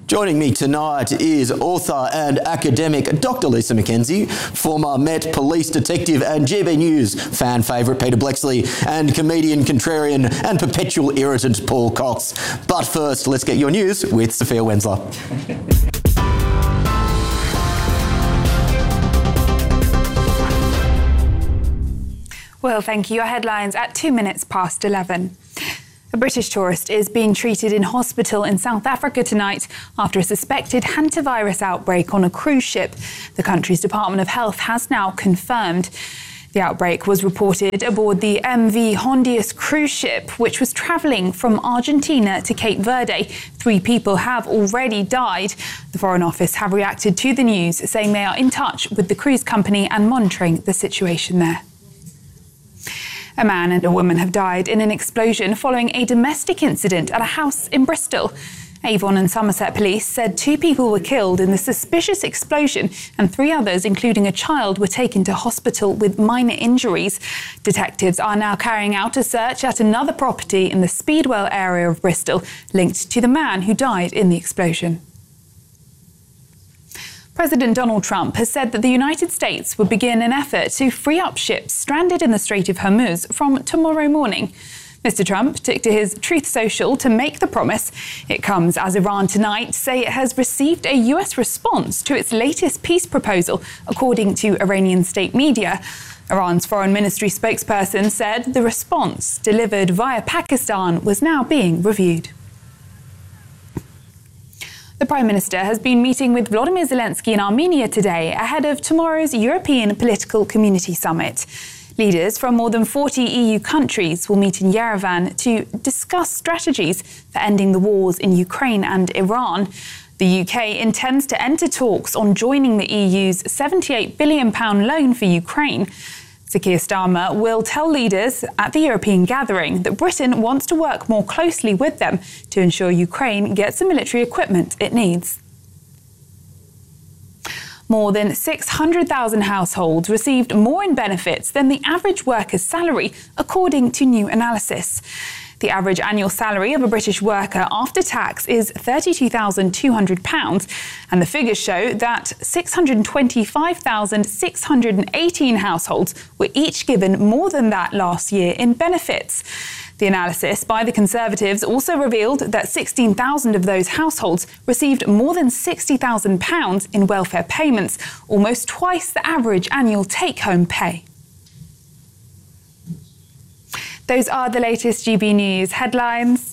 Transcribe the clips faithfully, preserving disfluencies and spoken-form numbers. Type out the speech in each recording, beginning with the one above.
Joining me tonight is author and academic Doctor Lisa McKenzie, former Met Police detective and G B News fan favourite Peter Bleksley, and comedian, contrarian and perpetual irritant Paul Cox. But first, let's get your news with Sophia Wensler. Well, thank you. Your headlines at two minutes past eleven. A British tourist is being treated in hospital in South Africa tonight after a suspected hantavirus outbreak on a cruise ship. The country's Department of Health has now confirmed. The outbreak was reported aboard the M V Hondius cruise ship, which was travelling from Argentina to Cape Verde. Three people have already died. The Foreign Office have reacted to the news, saying they are in touch with the cruise company and monitoring the situation there. A man and a woman have died in an explosion following a domestic incident at a house in Bristol. Avon and Somerset police said two people were killed in the suspicious explosion and three others, including a child, were taken to hospital with minor injuries. Detectives are now carrying out a search at another property in the Speedwell area of Bristol, linked to the man who died in the explosion. President Donald Trump has said that the United States would begin an effort to free up ships stranded in the Strait of Hormuz from tomorrow morning. Mister Trump took to his Truth Social to make the promise. It comes as Iran tonight say it has received a U S response to its latest peace proposal, according to Iranian state media. Iran's foreign ministry spokesperson said the response, delivered via Pakistan, was now being reviewed. The Prime Minister has been meeting with Volodymyr Zelensky in Armenia today ahead of tomorrow's European Political Community Summit. Leaders from more than forty E U countries will meet in Yerevan to discuss strategies for ending the wars in Ukraine and Iran. The U K intends to enter talks on joining the E U's seventy-eight billion pounds loan for Ukraine. Sir Keir Starmer will tell leaders at the European gathering that Britain wants to work more closely with them to ensure Ukraine gets the military equipment it needs. More than six hundred thousand households received more in benefits than the average worker's salary, according to new analysis. The average annual salary of a British worker after tax is thirty-two thousand two hundred pounds, and the figures show that six hundred twenty-five thousand six hundred eighteen households were each given more than that last year in benefits. The analysis by the Conservatives also revealed that sixteen thousand of those households received more than sixty thousand pounds in welfare payments, almost twice the average annual take-home pay. Those are the latest G B News headlines.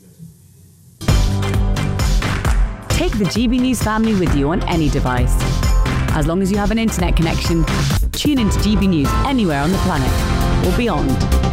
Take the G B News family with you on any device. As long as you have an internet connection, tune into G B News anywhere on the planet or beyond.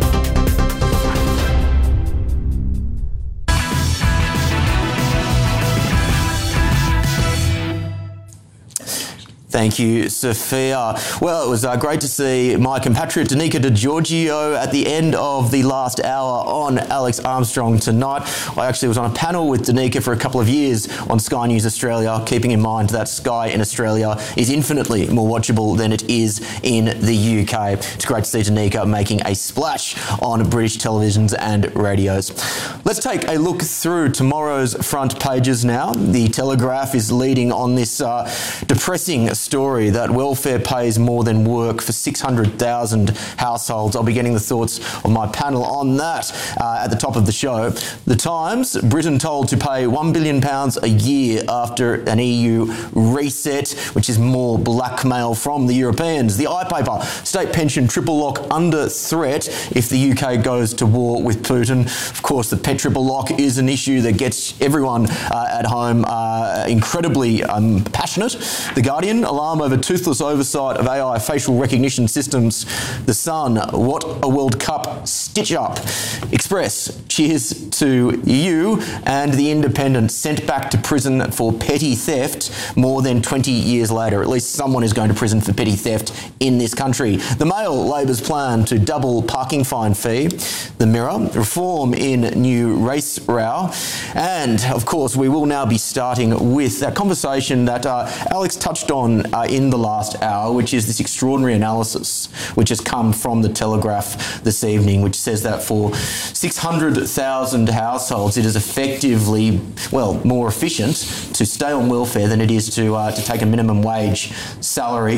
Thank you, Sophia. Well, it was uh, great to see my compatriot Danica Di Giorgio at the end of the last hour on Alex Armstrong tonight. I actually was on a panel with Danica for a couple of years on Sky News Australia, keeping in mind that Sky in Australia is infinitely more watchable than it is in the U K. It's great to see Danica making a splash on British televisions and radios. Let's take a look through tomorrow's front pages now. The Telegraph is leading on this uh, depressing story that welfare pays more than work for six hundred thousand households. I'll be getting the thoughts of my panel on that uh, at the top of the show. The Times, Britain told to pay one billion pounds a year after an E U reset, which is more blackmail from the Europeans. The iPaper, state pension triple lock under threat if the U K goes to war with Putin. Of course, the pet triple lock is an issue that gets everyone uh, at home uh, incredibly um, passionate. The Guardian, alarm over toothless oversight of A I facial recognition systems. The Sun, what a World Cup stitch up. Express, cheers to you. And The Independent, sent back to prison for petty theft more than twenty years later. At least someone is going to prison for petty theft in this country. The Mail, Labor's plan to double parking fine fee. The Mirror, reform in new race row. And of course, we will now be starting with that conversation that uh, Alex touched on on uh, in the last hour, which is this extraordinary analysis which has come from the Telegraph this evening, which says that for six hundred thousand households, it is effectively, well, more efficient to stay on welfare than it is to uh, to take a minimum wage salary.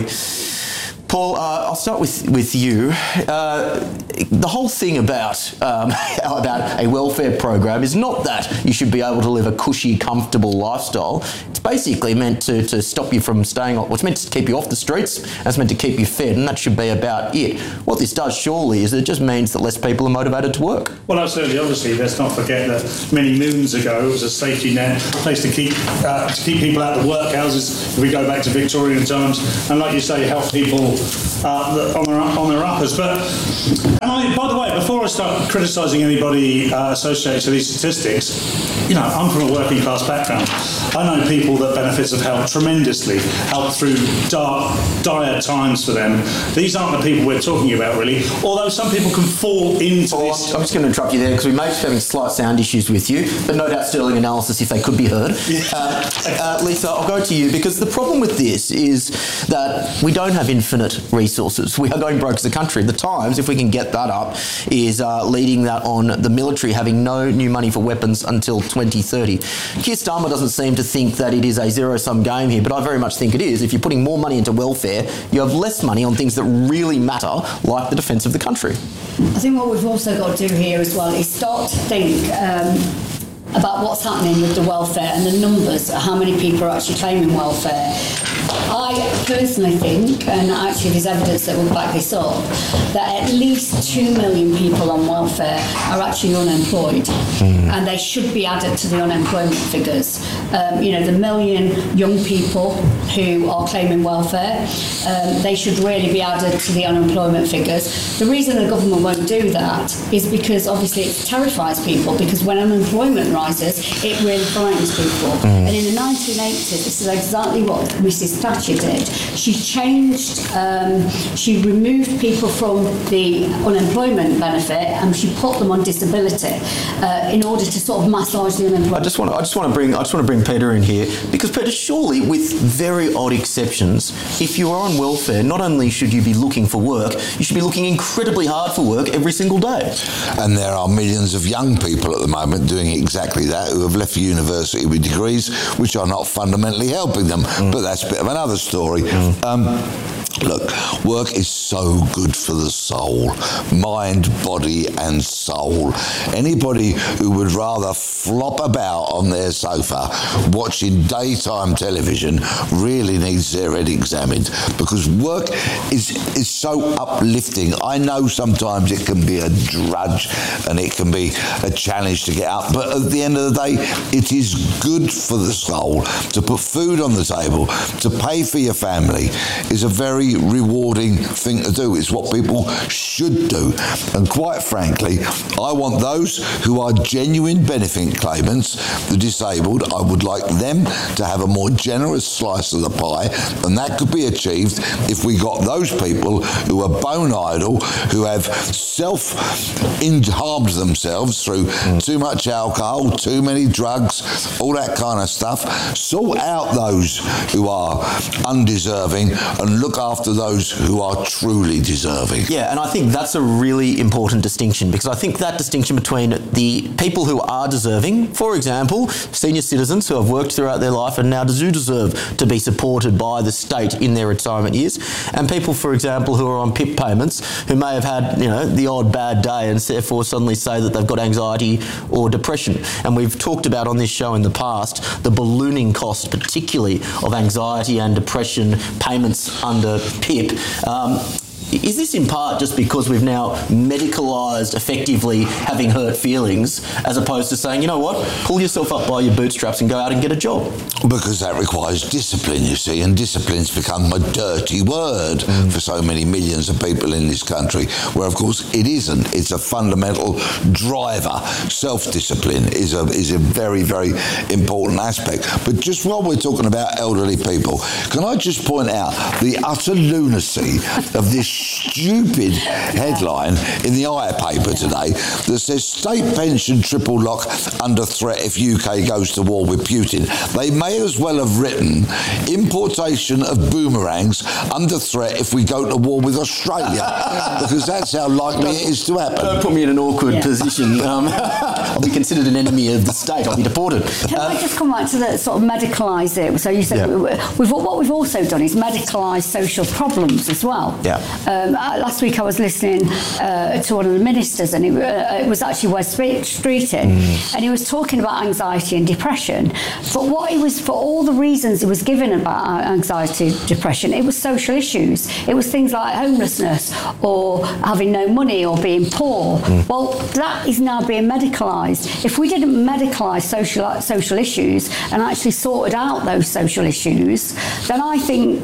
Paul, uh, I'll start with, with you. Uh, the whole thing about um, about a welfare program is not that you should be able to live a cushy, comfortable lifestyle. It's basically meant to, to stop you from staying off. Well, it's meant to keep you off the streets, and it's meant to keep you fed, and that should be about it. What this does, surely, is it just means that less people are motivated to work. Well, absolutely. Obviously, let's not forget that many moons ago it was a safety net, a place to keep uh, to keep people out of workhouses. If we go back to Victorian times, and like you say, help people Uh, on, their, on their uppers. But, and I, by the way, before I start criticising anybody uh, associated to these statistics, you know, I'm from a working class background. I know people that benefits have helped tremendously, helped through dark, dire times for them. These aren't the people we're talking about, really, although some people can fall into Paul, this. I'm just going to interrupt you there because we may be having slight sound issues with you, but no doubt sterling analysis if they could be heard. Uh, uh, Lisa, I'll go to you because the problem with this is that we don't have infinite resources. We are going broke as a country. The Times, if we can get that up, is uh, leading that on the military having no new money for weapons until twenty thirty. Keir Starmer doesn't seem to think that it is a zero-sum game here, but I very much think it is. If you're putting more money into welfare, you have less money on things that really matter, like the defence of the country. I think what we've also got to do here as well is start to think um, about what's happening with the welfare and the numbers, how many people are actually claiming welfare. I personally think, and actually there's evidence that will back this up, that at least two million people on welfare are actually unemployed, mm. and they should be added to the unemployment figures. Um, you know, the million young people who are claiming welfare, um, they should really be added to the unemployment figures. The reason the government won't do that is because obviously it terrifies people, because when unemployment rises, it really frightens people. Mm. And in the nineteen eighties, this is exactly what Missus Thatcher did. She changed, um, she removed people from the unemployment benefit and she put them on disability uh, in order to sort of massage the unemployment. I just want to, I just want to bring I just want to bring Peter in here because Peter, surely with very odd exceptions, if you are on welfare, not only should you be looking for work, you should be looking incredibly hard for work every single day. And there are millions of young people at the moment doing exactly that who have left university with degrees which are not fundamentally helping them. Mm. But that's a bit of another story. Mm. Um, Look, work is so good for the soul, mind, body and soul. Anybody who would rather flop about on their sofa watching daytime television really needs their head examined, because work is, is so uplifting. I know sometimes it can be a drudge and it can be a challenge to get up, but at the end of the day, it is good for the soul. To put food on the table, to pay for your family is a very rewarding thing to do. It's what people should do. And quite frankly, I want those who are genuine benefit claimants, the disabled, I would like them to have a more generous slice of the pie, and that could be achieved if we got those people who are bone idle, who have self-harmed themselves through mm. too much alcohol, too many drugs, all that kind of stuff. Sort out those who are undeserving and look after those who are truly deserving. Yeah, and I think that's a really important distinction, because I think that distinction between the people who are deserving, for example, senior citizens who have worked throughout their life and now do deserve to be supported by the state in their retirement years, and people, for example, who are on P I P payments, who may have had, you know, the odd bad day and therefore suddenly say that they've got anxiety or depression. And we've talked about on this show in the past the ballooning cost, particularly of anxiety and depression payments under P I P. Um, Is this in part just because we've now medicalised effectively having hurt feelings, as opposed to saying, you know what, pull yourself up by your bootstraps and go out and get a job? Because that requires discipline, you see, and discipline's become a dirty word mm. for so many millions of people in this country, where, of course, it isn't. It's a fundamental driver. Self-discipline is a, is a very, very important aspect. But just while we're talking about elderly people, can I just point out the utter lunacy of this stupid headline in the I paper today that says state pension triple lock under threat if U K goes to war with Putin. They may as well have written importation of boomerangs under threat if we go to war with Australia, because that's how likely it is to happen. Don't put me in an awkward yeah. position. Um, I'll be considered an enemy of the state. I'll be deported. Can um, I just come back to the sort of medicalise it? So you said yeah. we've, what we've also done is medicalise social problems as well. Yeah. Um, last week I was listening uh, to one of the ministers, and it, uh, it was actually Wes Streeting, mm. and he was talking about anxiety and depression. But what he was, for all the reasons he was given about anxiety and depression, it was social issues. It was things like homelessness or having no money or being poor. Mm. Well, that is now being medicalised. If we didn't medicalise social social issues and actually sorted out those social issues, then I think,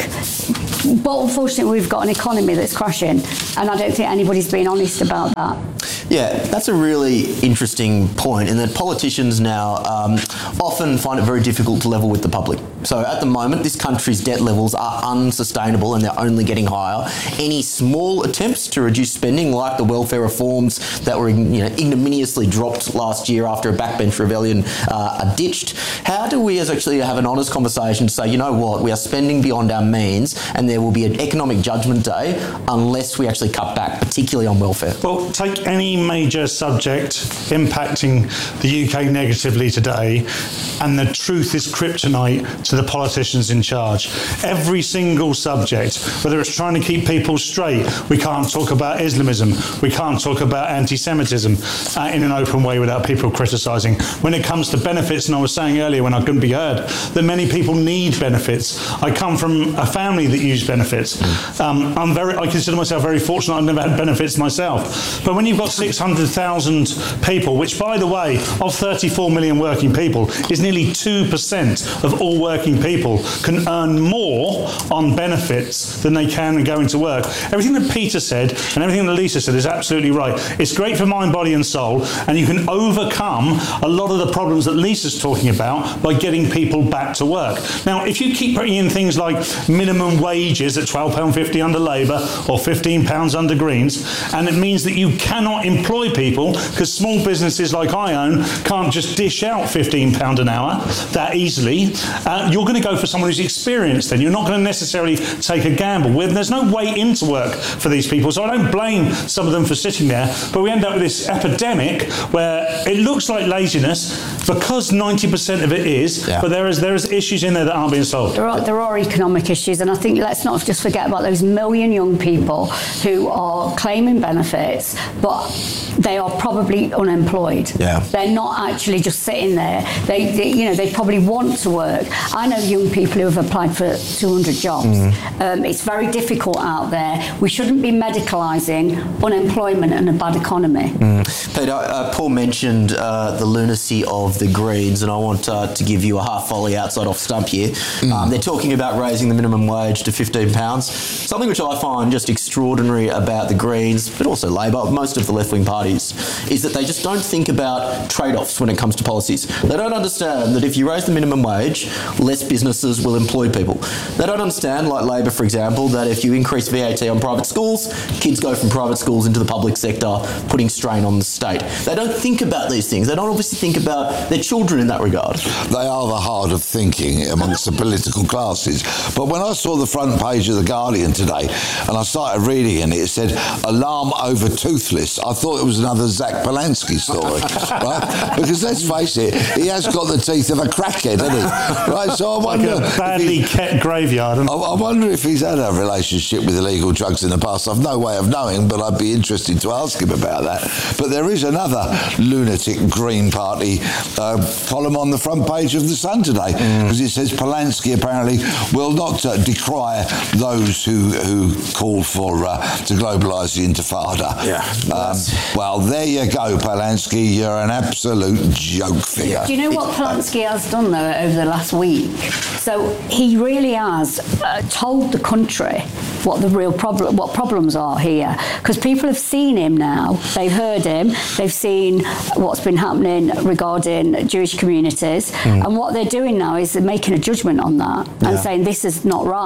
but unfortunately we've got an economy that's crashing, and I don't think anybody's being honest about that. Yeah, that's a really interesting point, in that politicians now um, often find it very difficult to level with the public. So at the moment, this country's debt levels are unsustainable and they're only getting higher. Any small attempts to reduce spending, like the welfare reforms that were, you know, ignominiously dropped last year after a backbench rebellion, uh, are ditched. How do we as actually have an honest conversation to say, you know what, we are spending beyond our means and there will be an economic judgment day unless we actually cut back, particularly on welfare? Well, take any major subject impacting the U K negatively today, and the truth is kryptonite to the politicians in charge. Every single subject, whether it's trying to keep people straight, we can't talk about Islamism, we can't talk about anti-Semitism uh, in an open way without people criticising. When it comes to benefits, and I was saying earlier when I couldn't be heard, that many people need benefits. I come from a family that use benefits. Um, I'm very, I consider myself very fortunate. I've never had benefits myself. But when you've got six hundred thousand people, which, by the way, of thirty-four million working people, is nearly two percent of all working people, can earn more on benefits than they can going to work. Everything that Peter said and everything that Lisa said is absolutely right. It's great for mind, body and soul, and you can overcome a lot of the problems that Lisa's talking about by getting people back to work. Now, if you keep putting in things like minimum wages at twelve pounds fifty under Labour or fifteen pounds under Greens, and it means that you cannot employ people because small businesses like I own can't just dish out fifteen pounds an hour that easily, uh, you're going to go for someone who's experienced then. You're not going to necessarily take a gamble. With There's no way into work for these people, so I don't blame some of them for sitting there, but we end up with this epidemic where it looks like laziness because ninety percent of it is, yeah. but there is there is issues in there that aren't being solved. There are, there are economic issues, and I think let's not just forget about those million young people who are claiming benefits, but they are probably unemployed. Yeah. They're not actually just sitting there. They, they, you know, they probably want to work. I know young people who have applied for two hundred jobs. Mm. Um, it's very difficult out there. We shouldn't be medicalising unemployment and a bad economy. Mm. Peter, uh, Paul mentioned uh, the lunacy of the Greens, and I want uh, to give you a half volley outside off stump here. Mm. Um, they're talking about raising the minimum wage to fifteen pounds, something which I find just extraordinary about the Greens, but also Labor, most of the left-wing parties, is that they just don't think about trade-offs when it comes to policies. They don't understand that if you raise the minimum wage, less businesses will employ people. They don't understand, like Labor, for example, that if you increase V A T on private schools, kids go from private schools into the public sector, putting strain on the state. They don't think about these things. They don't obviously think about their children in that regard. They are the heart of thinking amongst the political classes. But when I saw the front page of The Guardian today and I started reading it, it said, alarm over toothless, I thought it was another Zach Polanski story, right? Because let's face it, he has got the teeth of a crackhead, hasn't he? Right, so I wonder... Like a badly he, kept graveyard. I, I wonder if he's had a relationship with illegal drugs in the past. I've no way of knowing, but I'd be interested to ask him about that. But there is another lunatic Green Party uh, column on the front page of The Sun today, because mm. it says Polanski apparently will not uh, decry those who, who call for uh, to globalise the Intifada. Yeah. Um, well, there you go, Polanski. You're an absolute joke figure. Do you know what Polanski has done, though, over the last week? So he really has uh, told the country what the real problem, what problems are here, because people have seen him now. They've heard him. They've seen what's been happening regarding Jewish communities, mm. and what they're doing now is they're making a judgment on that yeah. and saying this is not right.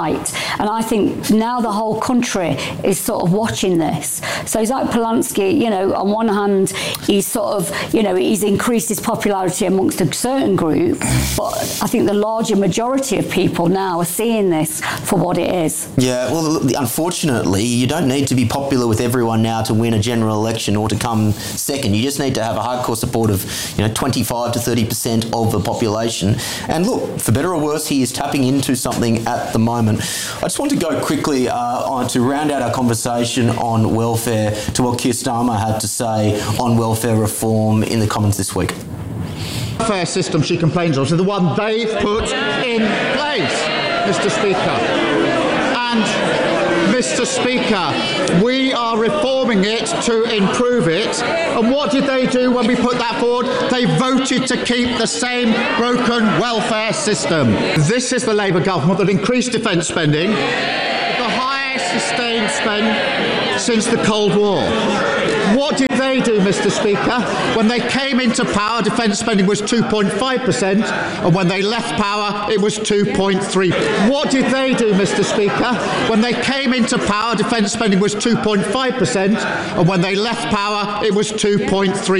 And I think now the whole country is sort of watching this. So Zach Polanski, you know, on one hand, he's sort of, you know, he's increased his popularity amongst a certain group, but I think the larger majority of people now are seeing this for what it is. Yeah, well, unfortunately, you don't need to be popular with everyone now to win a general election or to come second. You just need to have a hardcore support of, you know, twenty-five to thirty percent of the population. And look, for better or worse, he is tapping into something at the moment. I just want to go quickly uh, on to round out our conversation on welfare to what Keir Starmer had to say on welfare reform in the Commons this week. The welfare system she complains of is the one they put in place, Mister Speaker. And, Mister Speaker, we are reforming it to improve it. And what did they do when we put that forward? They voted to keep the same broken welfare system. This is the Labour government that increased defence spending, the highest sustained spend since the Cold War. What did they do, Mister Speaker? When they came into power, defence spending was two point five percent, and when they left power, it was two point three percent. What did they do, Mister Speaker? When they came into power, defence spending was two point five percent, and when they left power, it was two point three percent.